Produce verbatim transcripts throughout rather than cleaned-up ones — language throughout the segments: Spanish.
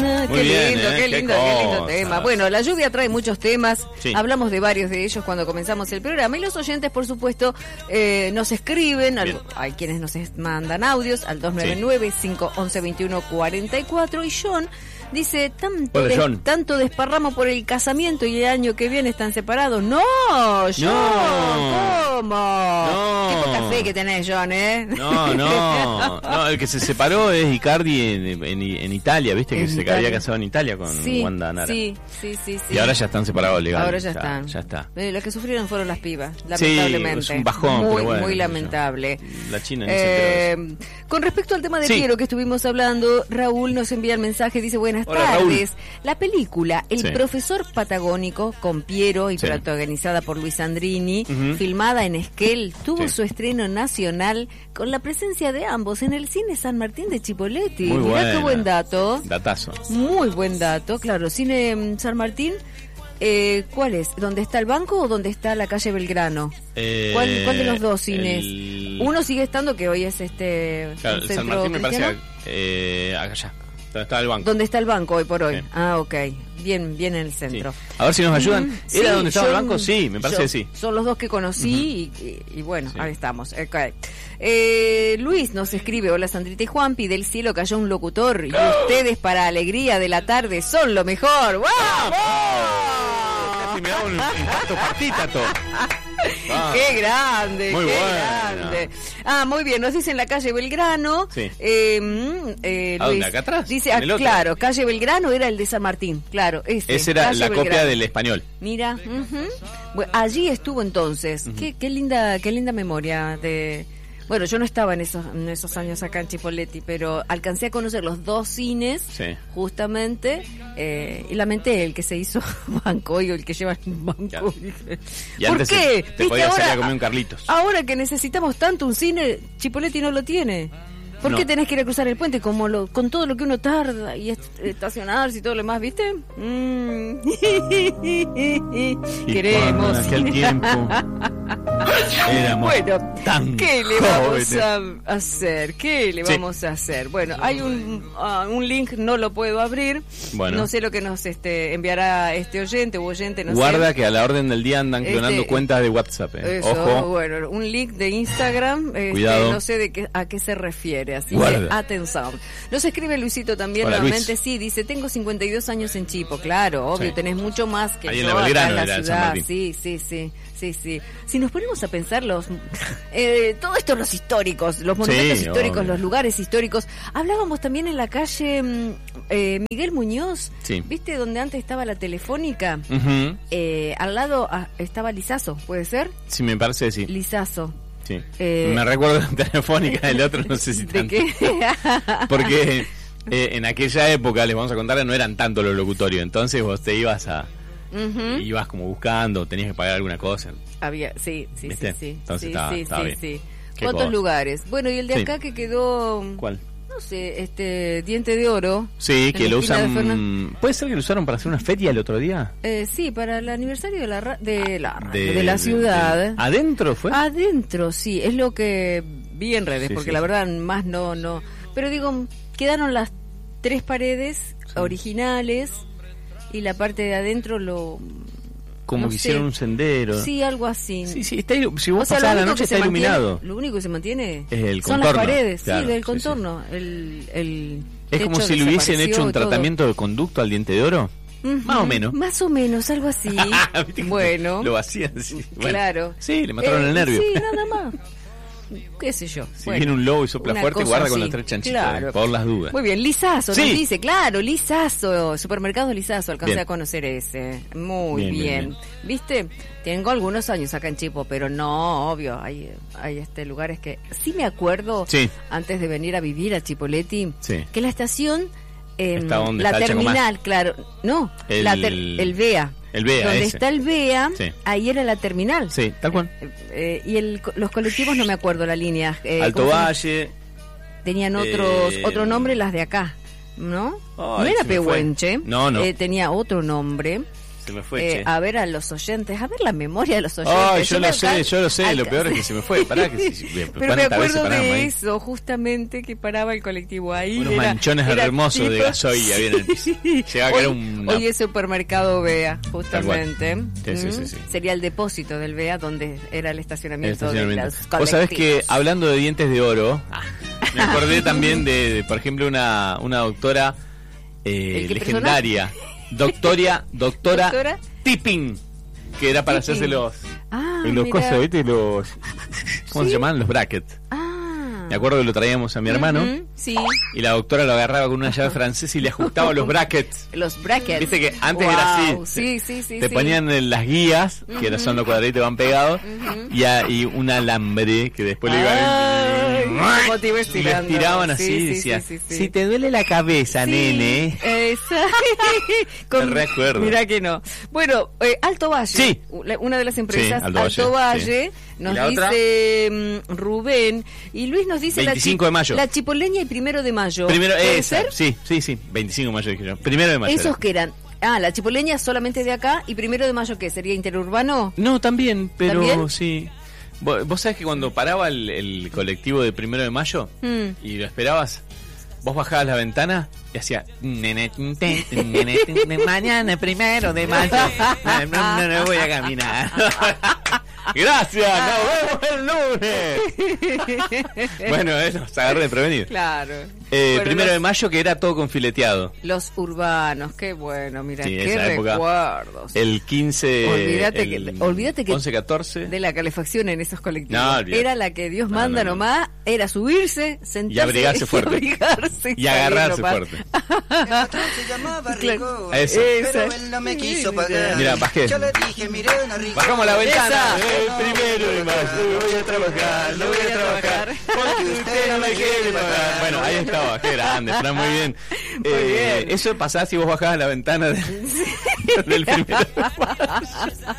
Muy qué bien, lindo, ¿eh? qué Qué lindo, qué lindo cosa. tema. Bueno, la lluvia trae muchos temas. Sí. Hablamos de varios de ellos cuando comenzamos el programa. Y los oyentes, por supuesto, eh, nos escriben. Al, hay quienes nos es- mandan audios al dos nueve nueve, cinco once, veintiuno cuarenta y cuatro. Y John dice, tanto, Hola, des- John. tanto desparramo por el casamiento y el año que viene están separados. ¡No, John! No. ¿Cómo? No. Qué poca fe que tenés, John, ¿eh? No, no, no, el que se separó es Icardi en, en, en Italia, viste que En se Italia. había casado en Italia con Sí, Wanda Nara. sí, sí, sí, sí. Y ahora ya están separados legal. Ahora ya, están. Ya está. Eh, los que sufrieron fueron las pibas, Sí, lamentablemente. es un bajón, muy, pero bueno, muy qué sé yo. lamentable. La China ni se enteró de Eh, con respecto al tema de Sí. Piero que estuvimos hablando, Raúl nos envía el mensaje, dice, buenas Hola, Raúl. tardes. La película El Sí. profesor patagónico con Piero y Sí. protagonizada por Luis Andrini, Ujú. filmada en Esquel, tuvo Sí. su estreno nacional con la presencia de ambos en el cine San Martín de Chipoleti. Muy Mirá qué buena. buen dato. Datazo. Muy buen dato, claro. Cine mm, San Martín, eh, ¿cuál es? ¿Dónde está el banco o dónde está la calle Belgrano? Eh, ¿Cuál, cuál de los dos cines? el- Uno sigue estando, que hoy es este Claro, un el centro San Martín me parece cristiano. eh, acá allá, donde estaba el banco. ¿Dónde está el banco hoy por hoy? Sí. Ah, ok. Bien, bien en el Sí. centro. A ver si nos ayudan. Mm, ¿Era sí, donde estaba el yo- banco? Sí, me parece yo- que sí. Son los dos que conocí y, y- y bueno, Sí. ahí estamos. Okay. Eh, Luis nos escribe, hola Sandrita y Juanpi, del cielo cayó un locutor y ustedes para alegría de la tarde son lo mejor. ¡Vamos! Casi me da un impacto partítato. Ah. ¡Qué grande! Muy ¡Qué buena. grande! Ah, muy bien, nos dice en la calle Belgrano. Sí. Eh, mm, eh, ¿A dónde? Luis, ¿Acá atrás? Dice, ¿En ah, el otro? claro, calle Belgrano era el de San Martín, claro. Ese, Esa era calle la copia Belgrano. del español. Mira, ujú. Bueno, allí estuvo entonces. qué, qué linda, qué linda memoria de. Bueno, yo no estaba en esos, en esos años acá en Chipoleti, pero alcancé a conocer los dos cines, Sí. justamente, eh, y lamenté el que se hizo banco y el que lleva un banco. Claro. Dije, Y ¿por antes qué? te ¿Viste? podías salir a Ahora, comer un Carlitos. ahora que necesitamos tanto un cine, Chipoleti no lo tiene. ¿Por No. qué tenés que ir a cruzar el puente como lo, con todo lo que uno tarda y est- estacionarse y todo lo demás, viste? Mm. Y Queremos. cuando en aquel tiempo éramos Bueno, tan ¿qué le jóvenes. vamos a hacer? ¿Qué le Sí. vamos a hacer? Bueno, hay un, ah, un link, no lo puedo abrir. Bueno. No sé lo que nos este, enviará este oyente u oyente, no Guarda sé. que a la orden del día andan Este, clonando cuentas de WhatsApp. eh. Eso, Ojo. bueno, un link de Instagram, este, Cuidado. no sé de qué, a qué se refiere, así Guarda. que atención. Nos escribe Luisito también Hola, nuevamente, Luis. sí, dice, tengo cincuenta y dos años en Chipo, claro, obvio, Sí. tenés mucho más que Ahí en yo la acá Belgrano en la era el San ciudad, Martín. sí, sí, sí, sí, sí. Si nos ponemos a pensar los, eh, todo esto los históricos, los monumentos Sí, históricos, obvio. los lugares históricos, hablábamos también en la calle mm, eh, Miguel Muñoz, Sí. ¿viste donde antes estaba la telefónica? Ujú. Eh, al lado ah, estaba Lizazo, ¿puede ser? Sí, me parece que sí. Lizazo. Sí. Eh, me recuerdo de Telefónica, el otro no sé si ¿De tanto. qué? Porque eh, en aquella época, les vamos a contar, no eran tanto los locutorios. Entonces vos te ibas a... Ujú. Ibas como buscando, tenías que pagar alguna cosa. Había, sí, sí, ¿Viste? sí, sí. Entonces sí, estaba- sí, estaba sí, bien. sí. Qué ¿Cuántos cosa. lugares? Bueno, y el de Sí. acá que quedó, ¿Cuál? no sé, este, Diente de Oro. Sí, en que la lo esquina de usan... Fernan- ¿Puede ser que lo usaron para hacer una feria el otro día? Eh, sí, para el aniversario de la, ra- de la, radio, de, De- la de- ciudad. de- ¿Adentro fue? Adentro, sí, es lo que vi en redes, Sí, porque sí, la sí. verdad más no, no. Pero digo, quedaron las tres paredes Sí. originales y la parte de adentro lo... Como no que sé. hicieron un sendero. Sí, algo así. Sí, sí, está ilu- si vos O sea, pasás lo la único noche que está se mantiene- iluminado. Lo único que se mantiene Es el son las contorno, paredes, claro, sí, del sí, contorno. El, el Es como techo si le hubiesen desapareció hecho un y todo. tratamiento de conducto al Diente de Oro. Ujú, Más o menos. Más o menos, algo así. ¿Viste que Bueno, Lo hacían así. Bueno, claro. Sí, le mataron Eh, el nervio. Sí, nada más. Qué sé yo. Si Bueno, viene un lobo y sopla una fuerte, cosa guarda con así. las tres chanchitas, Claro. eh, por las dudas. Muy bien, Lizazo Sí. nos dice, claro, Lizazo, supermercado Lizazo, alcancé Bien. a conocer ese. Muy Bien, bien, bien, bien. ¿Viste? Tengo algunos años acá en Chipo, pero no, obvio, hay, hay este lugares que sí me acuerdo, Sí. antes de venir a vivir a Chipoleti, Sí. que la estación, eh, Está donde la está el terminal, Chacomás. claro, no, El- la ter- el B E A. El B E A, Donde ese. está el B E A, Sí. ahí era la terminal. Sí, tal cual. Eh, eh, y el, los colectivos no me acuerdo la línea. eh, Alto ¿cómo se llama? Valle. Tenían otros Eh, otro nombre las de acá, ¿no? Ay, no era se me fue. Pehuenche. No, no. eh, tenía otro nombre. Se me fue, eh, a ver a los oyentes, a ver la memoria de los oyentes. Oh, yo, yo lo sé, acá, yo lo sé, acá, lo peor es que se me fue. Pará, que si, pero me acuerdo de eso, justamente, que paraba el colectivo ahí. Unos era, manchones era hermosos tipo... de gasoil había en el piso. Llegaba a caer un... Hoy es supermercado Bea, justamente. Sí, sí, sí, sí. Sería el depósito del Bea, donde era el estacionamiento, el estacionamiento. de los colectivos. Vos sabés que, hablando de dientes de oro, me acordé también de, de, por ejemplo, una, una doctora eh, legendaria. Doctoria, doctora, ¿Doctora? Tipping, que era para Tipping. Hacerse los, ah, los cosas, ¿viste? Los, ¿cómo ¿Sí? se llaman? Los brackets. Ah. Me acuerdo que lo traíamos a mi hermano. Uh-huh, sí. Y la doctora lo agarraba con una llave francesa y le ajustaba los brackets. Los brackets. Viste que antes wow. era así. Sí, sí, sí. Te sí. ponían en las guías, que uh-huh. son los cuadraditos que van pegados, uh-huh. y, a, y un alambre que después le iban. Como te iba estirando. Y le estiraban así sí, y sí, decía: sí, sí, sí. si te duele la cabeza, sí, nene. Exacto. Me recuerdo. Mirá que no. Bueno, eh, Alto Valle. Sí. Una de las empresas, sí, Alto, Alto Valle. Valle sí. Nos dice um, Rubén. Y Luis nos dice veinticinco la, de mayo. La chipoleña y primero de mayo. Primero, ¿Puede esa, ser? Sí, sí, sí. veinticinco de mayo dije yo. Primero de mayo. Esos era. que eran. Ah, la chipoleña solamente de acá. ¿Y primero de mayo qué? ¿Sería interurbano? No, también, pero ¿También? sí. ¿Vos, vos sabés que cuando paraba el, el colectivo de primero de mayo mm. y lo esperabas, vos bajabas la ventana y hacía mañana primero de mayo no, no, no voy a caminar. Gracias, nos vemos el lunes. Bueno, eso, se agarré de prevenido. Claro. Eh, bueno, primero los, de mayo, que era todo con fileteado. Los urbanos, qué bueno, mira, sí, qué recuerdos. El quince, olvídate el que, olvídate que once, catorce. De la calefacción en esos colectivos. No, era la que Dios manda no, no, no. nomás, era subirse, sentarse y abrigarse fuerte. Y, abrigarse y agarrarse fuerte. Se llamaba Rico, eso. Pero él no me quiso pagar. Mira, bajé. Yo le dije, miré una rica. Bajamos la ventana. Esa. El primero de mayo voy a trabajar, no voy a trabajar. Porque usted no me quiere pagar. Bueno, ahí estaba, qué grande, Fran, muy bien. Muy eh, bien. Eso pasaba si vos bajabas la ventana de, del primero de mayo.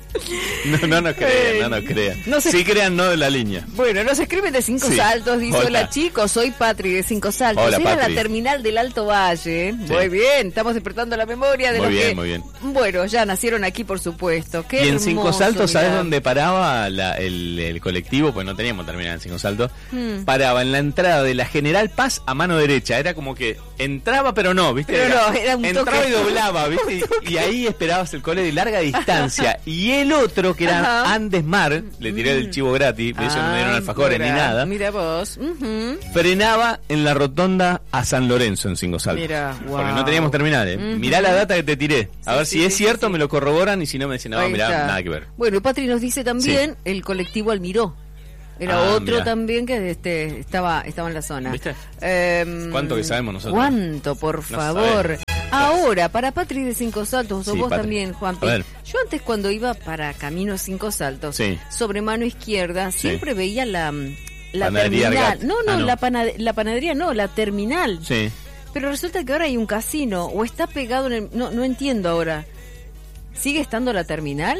No, no nos crean, no nos crean. No se... Sí crean, no de la línea. Bueno, nos escriben de Cinco sí. Saltos. Dice: hola. hola chicos, soy Patri de Cinco Saltos. Hola, Era Patri. La terminal del Alto Valle. Sí. Muy bien, estamos despertando la memoria de muy los bien, que... muy bien. Bueno, ya nacieron aquí, por supuesto. Qué y en hermoso, Cinco Saltos, mirá. ¿sabes dónde paraba la, el, el colectivo? Pues no teníamos terminal en Cinco Saltos. Hmm. Paraba en la entrada de la General Paz a mano derecha. Era como que entraba, pero no, ¿viste? Pero era, no, era un entraba toque. y doblaba, ¿viste? Y, y ahí esperabas el cole de larga distancia. Y el otro, que era Ajá. Andesmar, le tiré el chivo gratis, por eso ah, no me dieron alfajores mira, ni nada. Mira vos. Uh-huh. Frenaba en la rotonda a San Lorenzo en Cinco Saltos. Mira, wow. Porque no teníamos terminales. Uh-huh. Mirá la data que te tiré. A sí, ver si sí, es sí, cierto, sí. me lo corroboran, y si no me dicen, no, mirá, nada que ver. Bueno, y Patri nos dice también sí. el colectivo Almiró. Era ah, otro mirá. también que este estaba estaba en la zona. ¿Viste? Eh, ¿Cuánto que sabemos nosotros? ¿Cuánto, por no favor? Sabemos. Ahora, para Patri de Cinco Saltos, o sí, vos Patri. también, Juanpi. Yo antes, cuando iba para Camino Cinco Saltos, sí. sobre mano izquierda, sí. siempre veía la, la panadería terminal. Argat. No, no, ah, no. La, panade- la panadería no, la terminal. Sí. Pero resulta que ahora hay un casino, o está pegado en el... No, no entiendo ahora. ¿Sigue estando la terminal?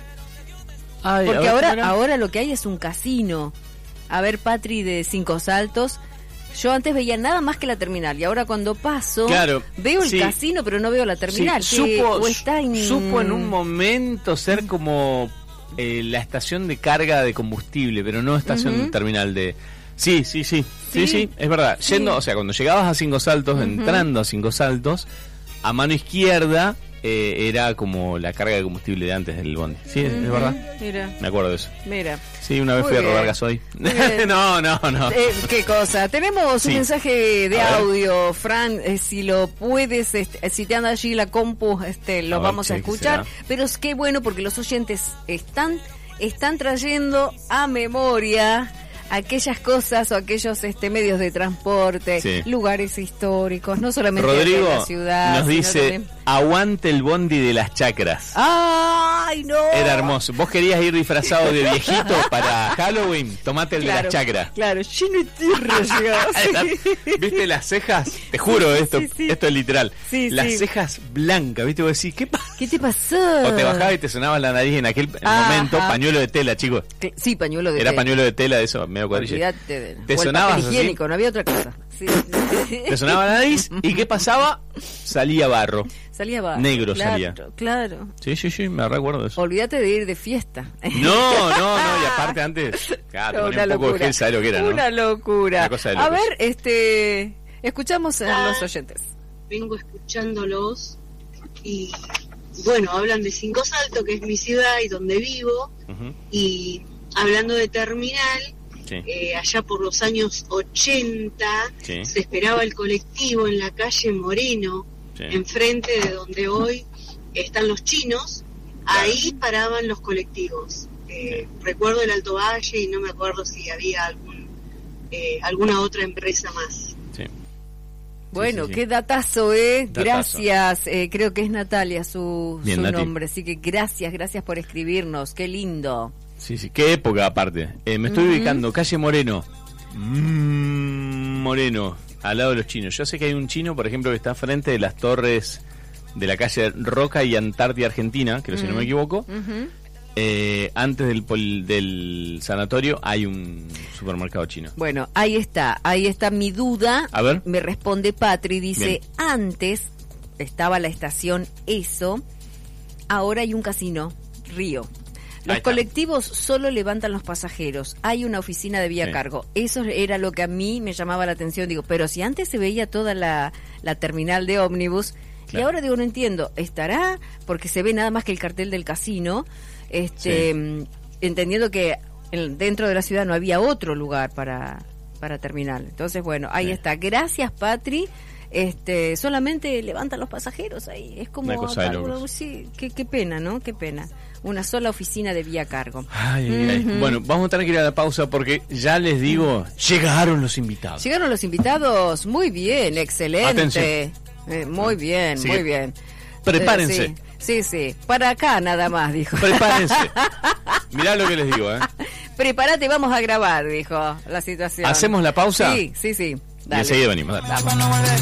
Ay, porque ahora, ahora, ahora lo que hay es un casino. A ver, Patri de Cinco Saltos... Yo antes veía nada más que la terminal, y ahora cuando paso claro, veo el sí. casino, pero no veo la terminal. Sí, que, supo, o está en... supo en un momento ser como eh, la estación de carga de combustible, pero no estación uh-huh. terminal de... Sí, sí, sí, sí, sí, sí es verdad. Sí. Yendo, o sea, cuando llegabas a Cinco Saltos, uh-huh. entrando a Cinco Saltos, a mano izquierda... Eh, era como la carga de combustible de antes del bondi. Sí, es, uh-huh. es verdad. Mira. Me acuerdo de eso. Mira. Sí, una vez Muy fui bien. a robar gasoil. no, no, no. Eh, ¿Qué cosa? Tenemos sí. un mensaje de a audio, ver. Fran, eh, si lo puedes, este, si te anda allí la compu, este, lo a vamos ver, a escuchar. Pero es que bueno, porque los oyentes están, están trayendo a memoria aquellas cosas o aquellos este medios de transporte, sí. lugares históricos, no solamente Rodrigo en la ciudad. Nos dice, también... aguante el bondi de las chacras. ¡Ay, no! Era hermoso. Vos querías ir disfrazado de viejito para Halloween, tomate el claro, de las chacras. Claro, lleno de tierra llegaba. ¿Viste las cejas? Te juro, sí, esto sí, sí. esto es literal. Sí, las sí. cejas blancas, ¿viste? Vos decís, ¿qué pasa? ¿Qué te pasó? O te bajaba y te sonaba la nariz en aquel Ajá. momento, pañuelo de tela, chicos. Sí, pañuelo de Era tela. pañuelo de tela de eso, medio cuadrilla. De, te o sonabas el papel higiénico, así. No había otra cosa. sí. Te sonaba la nariz y ¿qué pasaba? Salía barro. Salía barro. Negro claro, salía. Claro. Sí, sí, sí, me recuerdo de eso. Olvídate de ir de fiesta. No, no, no, y aparte antes, claro, te ponía Una un poco locura. de gel, ¿sabes lo que era, no? Una locura. Una cosa de A locos. ver, este, escuchamos a los oyentes. Vengo escuchándolos y bueno, hablan de Cinco Saltos, que es mi ciudad y donde vivo, Uh-huh. y hablando de terminal, Sí. eh, allá por los años ochenta Sí. se esperaba el colectivo en la calle Moreno, Sí. enfrente de donde hoy están los chinos, ahí paraban los colectivos. Eh, recuerdo el Alto Valle y no me acuerdo si había algún eh, alguna otra empresa más. Sí. Bueno, sí, sí. qué datazo, ¿eh? Datazo. Gracias. Eh, creo que es Natalia su, Bien, su Nati. nombre. Así que gracias, gracias por escribirnos. Qué lindo. Sí, sí, qué época aparte. Eh, me estoy Ujú. ubicando, calle Moreno. Mm, Moreno, al lado de los chinos. Yo sé que hay un chino, por ejemplo, que está frente de las torres de la calle Roca y Antártida Argentina, creo si no me equivoco. Ujú. Eh, antes del, pol- del sanatorio hay un supermercado chino. Bueno, ahí está, ahí está mi duda. A ver. Me responde Patri, dice, Bien. antes estaba la estación Eso, ahora hay un casino, Río. Ahí Los está. colectivos solo levantan los pasajeros, hay una oficina de vía Sí. cargo. Eso era lo que a mí me llamaba la atención. Digo, pero si antes se veía toda la, la terminal de ómnibus, y Claro. ahora digo, no entiendo, ¿estará? Porque se ve nada más que el cartel del casino, este, Sí. entendiendo que en- dentro de la ciudad no había otro lugar para, para terminal. Entonces, bueno, ahí Sí. está. Gracias, Patri. Este, solamente levantan los pasajeros ahí. Es como Una cosa de algo- locos. sí, qué, qué pena, ¿no? Qué pena. Una sola oficina de vía cargo. Ay, ay, ay. Ujú. Bueno, vamos a tener que ir a la pausa porque ya les digo, llegaron los invitados. Llegaron los invitados. Muy bien, excelente. Atención. Eh, muy bien, Así muy que bien. prepárense. Eh, sí, sí, sí. Para acá nada más, dijo. Prepárense. Mirá lo que les digo, ¿eh? Prepárate, vamos a grabar, dijo la situación. ¿Hacemos la pausa? Sí, sí, sí. Y Dale. enseguida venimos, dale. Vamos.